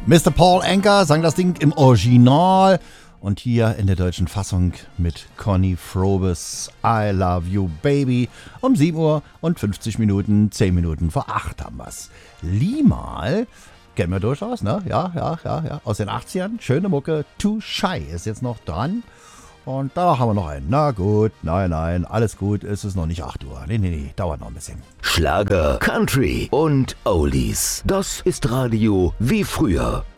Mr. Paul Anka sang das Ding im Original und hier in der deutschen Fassung mit Conny Frobes I Love You Baby um 7 Uhr und 50 Minuten, 10 Minuten vor 8 haben wir's. Limahl, kennen wir durchaus, ne? Ja, aus den 80ern, schöne Mucke, Too Shy ist jetzt noch dran. Und danach haben wir noch einen. Na gut, nein, alles gut, es ist noch nicht 8 Uhr. Nee, dauert noch ein bisschen. Schlager, Country und Oldies. Das ist Radio wie früher.